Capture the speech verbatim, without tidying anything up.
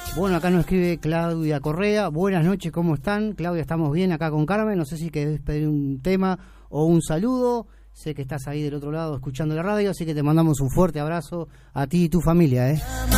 Bueno, acá nos escribe Claudia Correa. Buenas noches, ¿cómo están? Claudia, estamos bien acá con Carmen. No sé si querés pedir un tema o un saludo. Sé que estás ahí del otro lado escuchando la radio, así que te mandamos un fuerte abrazo a ti y tu familia, ¿eh?